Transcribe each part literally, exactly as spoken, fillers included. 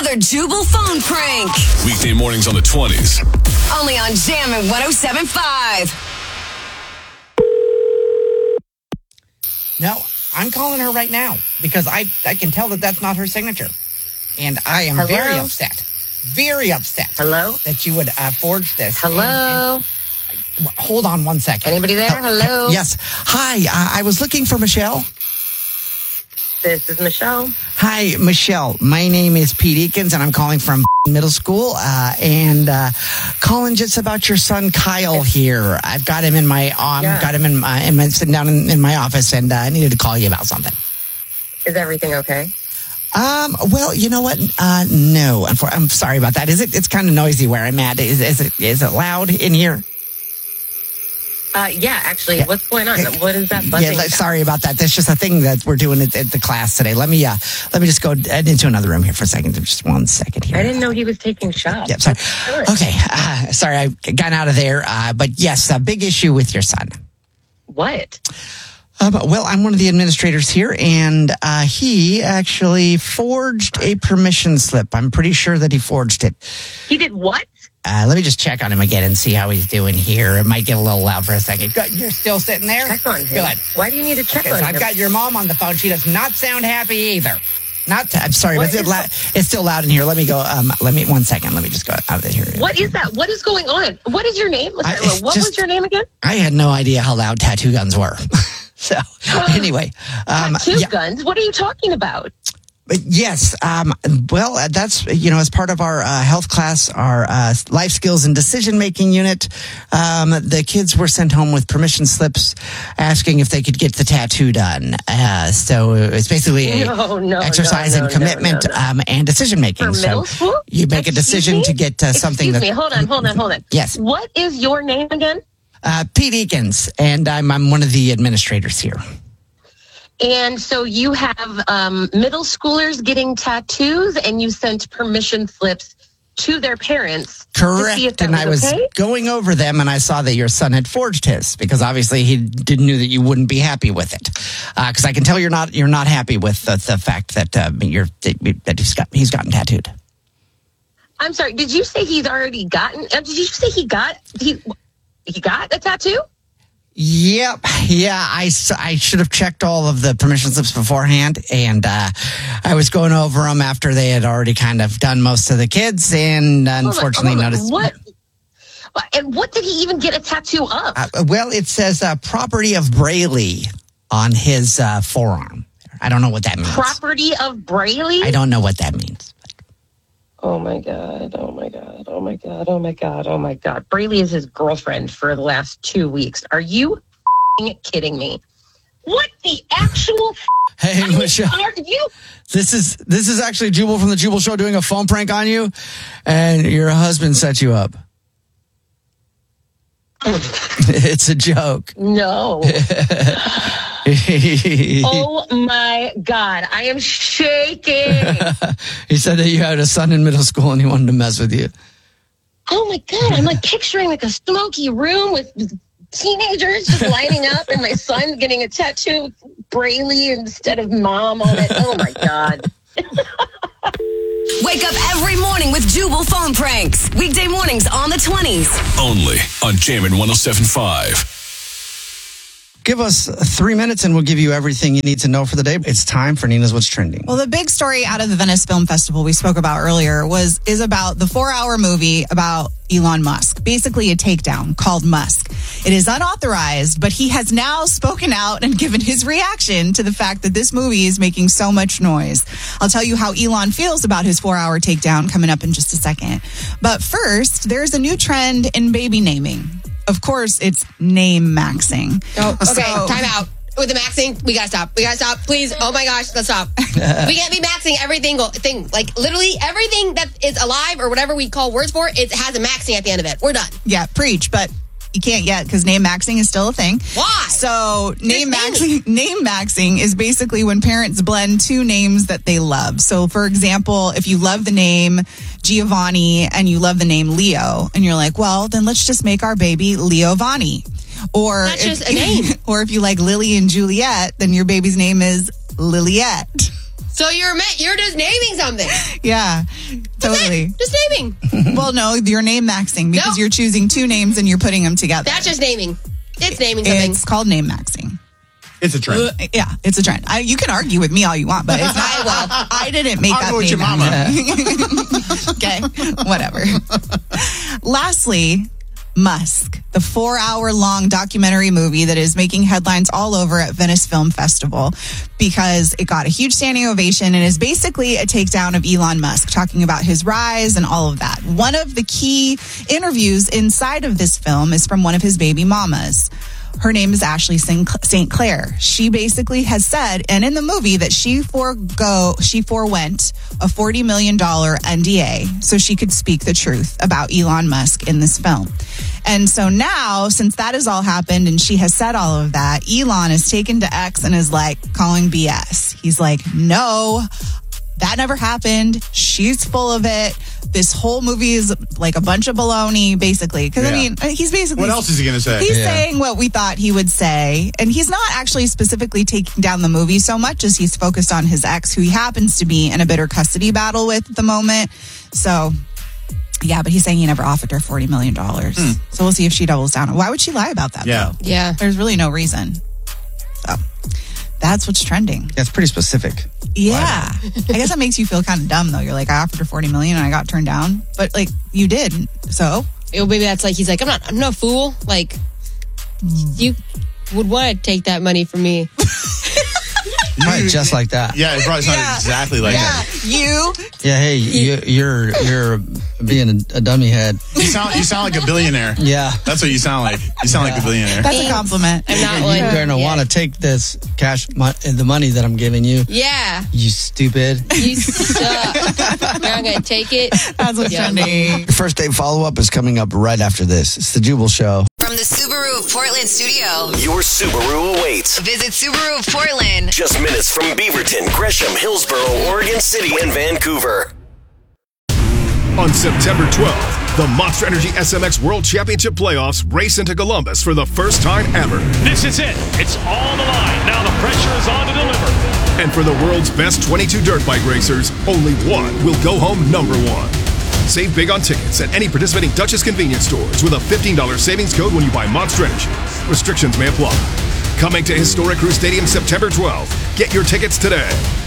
another Jubal phone prank. Weekday mornings on the twenties. Only on Jammin' one oh seven point five. No, I'm calling her right now because I, I can tell that that's not her signature. And I am Hello? very upset. Very upset. Hello? That you would uh, forge this. Hello? And, and, hold on one second. Anybody there? Oh, Hello? Yes. Hi, uh, I was looking for Michelle. This is Michelle. Hi, Michelle. My name is Pete Eakins, and I'm calling from middle school. Uh, and uh, calling just about your son Kyle here. I've got him in my. Um, Yeah. Got him in my. In my sitting down in, in my office, and uh, I needed to call you about something. Is everything okay? Um. Well, you know what? Uh, no. I'm, for, I'm sorry about that. Is it? It's kind of noisy where I'm at. Is, is it? Is it loud in here? Uh, yeah, actually, Yeah. what's going on? What is that buzzing? Yeah, about? sorry about that. That's just a thing that we're doing at, at the class today. Let me uh, let me just go into another room here for a second. Just one second here. I didn't know he was taking shots. Yep, sorry. Good. Okay, uh, sorry, I got out of there. Uh, but yes, a big issue with your son. What? Um, well, I'm one of the administrators here, and uh, he actually forged a permission slip. I'm pretty sure that he forged it. He did what? Uh, let me just check on him again and see how he's doing here. It might get a little loud for a second. Good. You're still sitting there? Check on him. Good. Why do you need to check Okay, on so him? I've got your mom on the phone. She does not sound happy either. Not. I'm sorry, What but it's, is la- it's still loud in here. Let me go. Um, let me one second. Let me just go out of here. What is that? What is going on? What is your name? I- Sorry, what just- was your name again? I had no idea how loud tattoo guns were. So anyway, um, Two yeah, guns? What are you talking about? but yes. Um, well, uh, that's you know as part of our uh, health class, our uh, life skills and decision making unit. Um, the kids were sent home with permission slips asking if they could get the tattoo done. Uh, so it's basically a No, no, exercise no, in no, commitment no, no. Um, and decision making. For So middle school? you make a Excuse decision me? to get uh, something. Excuse that, me. Hold on, hold on, hold on. Yes. What is your name again? Uh, Pete Eakins, and I'm I'm one of the administrators here. And so you have um, middle schoolers getting tattoos, and you sent permission slips to their parents. To see if Correct. that And I was okay? going over them, and I saw that your son had forged his because obviously he didn't knew that you wouldn't be happy with it. Because I can tell you're not you're not happy with the, the fact that uh, you're that he's got he's gotten tattooed. I'm sorry. Did you say he's already gotten? Uh, did you say he got he he got a tattoo? Yep. Yeah, I, s- I should have checked all of the permission slips beforehand, and uh, I was going over them after they had already kind of done most of the kids, and unfortunately Hold on, noticed. what. And what did he even get a tattoo of? Uh, well, it says uh, property of Braley on his uh, forearm. I don't know what that means. Property of Braley? I don't know what that means. Oh my God, oh my God, oh my God, oh my God, oh my God. Braley is his girlfriend for the last two weeks. Are you f***ing kidding me? What the actual f- Hey, I mean, Michelle. are you? This is this is actually Jubal from the Jubal Show doing a phone prank on you, and your husband set you up. It's a joke. No. Oh my God, I am shaking. He said that you had a son in middle school and he wanted to mess with you. Oh my God, I'm like picturing like a smoky room with teenagers just lining up and my son getting a tattoo with Braley instead of mom on it. Oh my God. Wake up every morning with Jubal phone pranks. Weekday mornings on the twenties. Only on Jammin' one oh seven point five. Give us three minutes and we'll give you everything you need to know for the day. It's time for Nina's What's Trending. Well, the big story out of the Venice Film Festival we spoke about earlier was is about the four-hour movie about Elon Musk, basically a takedown called Musk. It is unauthorized, but he has now spoken out and given his reaction to the fact that this movie is making so much noise. I'll tell you how Elon feels about his four-hour takedown coming up in just a second. But first, there's a new trend in baby naming. Of course, it's name maxing. Oh, okay. So- Time out. With the maxing, we gotta stop. We gotta stop. Please. Oh my gosh, let's stop. We can't be maxing every single thing. Like literally everything that is alive or whatever we call words for, it has a maxing at the end of it. We're done. Yeah, preach, but you can't yet because name maxing is still a thing. Why? So name There's maxing, name maxing is basically when parents blend two names that they love. So for example, if you love the name Giovanni and you love the name Leo, and you're like, well, then let's just make our baby Leovani. Or That's if, just a name. Or if you like Lily and Juliet, then your baby's name is Liliette. So you're ma- you're just naming something. Yeah, totally. Just naming. Well, no, you're name maxing because No. you're choosing two names and you're putting them together. That's just naming. It's naming something. It's called name maxing. It's a trend. Uh, yeah, it's a trend. I, you can argue with me all you want, but it's not. Well, I didn't make I'll up go with name your mama. maxing. Okay, whatever. Lastly, Musk, the four-hour-long documentary movie that is making headlines all over at Venice Film Festival because it got a huge standing ovation and is basically a takedown of Elon Musk, talking about his rise and all of that. One of the key interviews inside of this film is from one of his baby mamas. Her name is Ashley Saint Clair. She basically has said, and in the movie, that she forego, she forewent a forty million dollars N D A so she could speak the truth about Elon Musk in this film. And so now, since that has all happened and she has said all of that, Elon has taken to X and is like calling B S. He's like, no, that never happened. She's full of it. This whole movie is like a bunch of baloney, basically. Because, Yeah. I mean, he's basically... What else is he going to say? He's Yeah. saying what we thought he would say. And he's not actually specifically taking down the movie so much as he's focused on his ex, who he happens to be in a bitter custody battle with at the moment. So, yeah, but he's saying he never offered her forty million dollars. Hmm. So we'll see if she doubles down. Why would she lie about that, Yeah. though? Yeah. There's really no reason. So that's what's trending. That's pretty specific. Yeah. I guess that makes you feel kind of dumb, though. You're like, I offered her forty million dollars and I got turned down. But, like, you did. So, Well, maybe that's like, he's like, I'm not, I'm no fool. Like, you would want to take that money from me. Probably just like that. Yeah, it probably sounded Yeah. exactly like yeah, that. you. Yeah, hey, you, you're you're being a, a dummy head. You sound you sound like a billionaire. Yeah. That's what you sound like. You sound like a billionaire. That's a Thanks. compliment. I'm not You're one. going to Yeah. want to take this cash, mo- the money that I'm giving you. Yeah. You stupid. You suck. You're not going to take it. That's what's Yeah. trending. First Date follow up is coming up right after this. It's the Jubal Show. From the Subaru of Portland studio, Your Subaru awaits. visit Subaru of Portland. Just minutes from Beaverton, Gresham, Hillsborough, Oregon City, and Vancouver. On September twelfth, the Monster Energy S M X World Championship Playoffs race into Columbus for the first time ever. This is it. It's all on the line. Now the pressure is on to deliver. And for the world's best twenty-two dirt bike racers, only one will go home number one. Save big on tickets at any participating Duchess convenience stores with a fifteen dollars savings code when you buy Monster Energy. Restrictions may apply. Coming to Historic Crew Stadium September twelfth. Get your tickets today.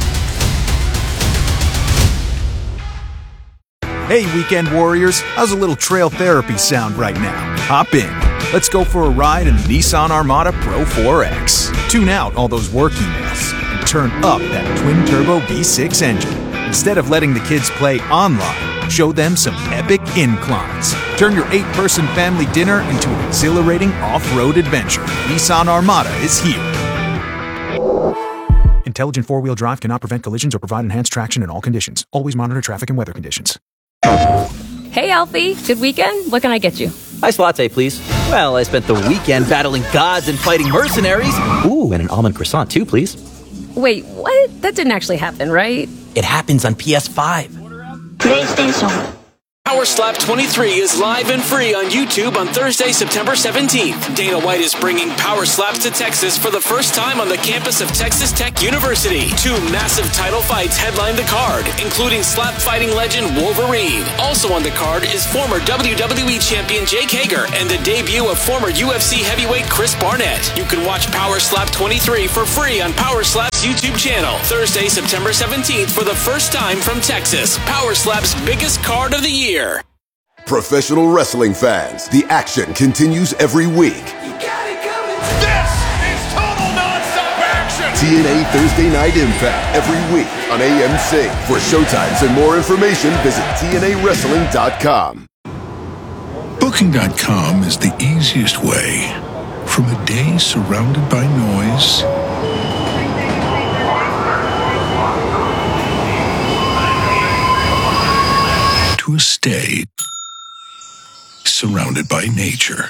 Hey, weekend warriors, how's a little trail therapy sound right now? Hop in. Let's go for a ride in the Nissan Armada Pro four X. Tune out all those work emails and turn up that twin-turbo V six engine. Instead of letting the kids play online, show them some epic inclines. Turn your eight-person family dinner into an exhilarating off-road adventure. Nissan Armada is here. Intelligent four-wheel drive cannot prevent collisions or provide enhanced traction in all conditions. Always monitor traffic and weather conditions. Hey, Alfie. Good weekend? What can I get you? Iced latte, please. Well, I spent the weekend battling gods and fighting mercenaries. Ooh, and an almond croissant, too, please. Wait, what? That didn't actually happen, right? It happens on P S five. PlayStation. Power Slap twenty-three is live and free on YouTube on Thursday, September seventeenth. Dana White is bringing Power Slaps to Texas for the first time on the campus of Texas Tech University. Two massive title fights headline the card, including slap fighting legend Wolverine. Also on the card is former W W E champion Jake Hager and the debut of former U F C heavyweight Chris Barnett. You can watch Power Slap twenty-three for free on Power Slap's YouTube channel. Thursday, September seventeenth for the first time from Texas. Power Slap's biggest card of the year. Professional wrestling fans, the action continues every week. This is total nonstop action. T N A Thursday Night Impact every week on A M C. For showtimes and more information, visit T N A wrestling dot com. Booking dot com is the easiest way from a day surrounded by noise to a stay surrounded by nature.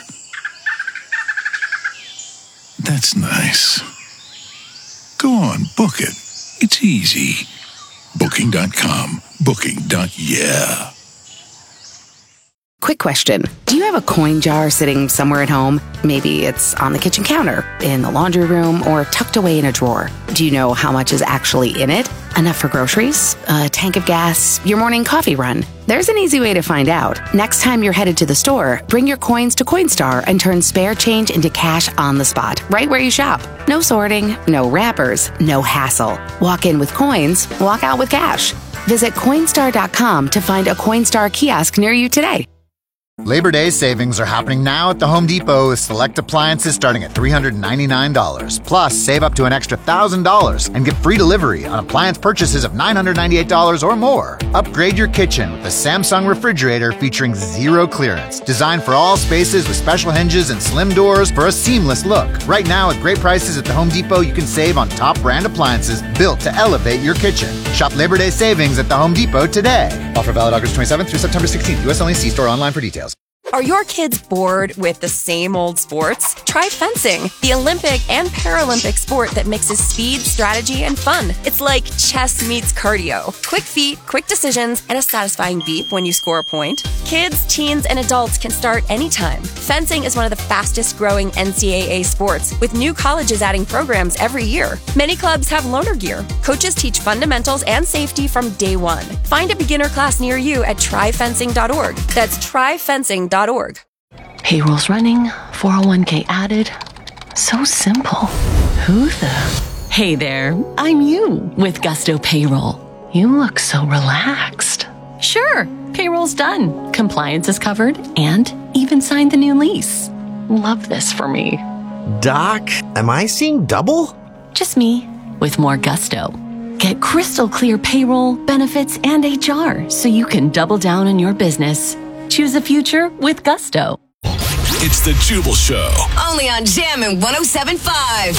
That's nice. Go on, book it. It's easy. Booking dot com. Booking. Yeah. Quick question. Do you have a coin jar sitting somewhere at home? Maybe it's on the kitchen counter, in the laundry room, or tucked away in a drawer. Do you know how much is actually in it? Enough for groceries? A tank of gas? Your morning coffee run? There's an easy way to find out. Next time you're headed to the store, bring your coins to Coinstar and turn spare change into cash on the spot, right where you shop. No sorting, no wrappers, no hassle. Walk in with coins, walk out with cash. Visit Coinstar dot com to find a Coinstar kiosk near you today. Labor Day savings are happening now at the Home Depot with select appliances starting at three hundred ninety-nine dollars. Plus, save up to an extra one thousand dollars and get free delivery on appliance purchases of nine hundred ninety-eight dollars or more. Upgrade your kitchen with the Samsung refrigerator featuring zero clearance. Designed for all spaces with special hinges and slim doors for a seamless look. Right now, at great prices at the Home Depot, you can save on top brand appliances built to elevate your kitchen. Shop Labor Day savings at the Home Depot today. Offer valid August twenty-seventh through September sixteenth. U S only. See store online for details. Are your kids bored with the same old sports? Try fencing, the Olympic and Paralympic sport that mixes speed, strategy, and fun. It's like chess meets cardio. Quick feet, quick decisions, and a satisfying beep when you score a point. Kids, teens, and adults can start anytime. Fencing is one of the fastest growing N C double A sports, with new colleges adding programs every year. Many clubs have loaner gear. Coaches teach fundamentals and safety from day one. Find a beginner class near you at try fencing dot org. That's try fencing dot org. Payroll's running, four oh one k added. So simple. Who the? Hey there, I'm you with Gusto Payroll. You look so relaxed. Sure, payroll's done, compliance is covered, and even signed the new lease. Love this for me. Doc, am I seeing double? Just me, with more gusto. Get crystal clear payroll, benefits, and H R so you can double down on your business. Choose a future with Gusto. It's the Jubal Show. Only on Jammin' one oh seven point five.